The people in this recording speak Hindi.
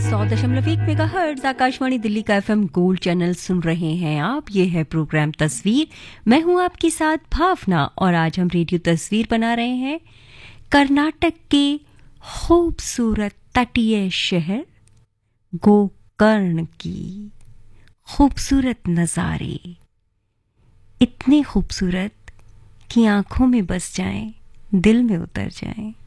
100.1 आकाशवाणी दिल्ली का एफएम गोल्ड चैनल सुन रहे हैं आप। ये है प्रोग्राम तस्वीर। मैं हूं आपके साथ भावना और आज हम रेडियो तस्वीर बना रहे हैं कर्नाटक के खूबसूरत तटीय शहर गोकर्ण की खूबसूरत नज़ारे, इतने खूबसूरत कि आंखों में बस जाएं, दिल में उतर जाएं।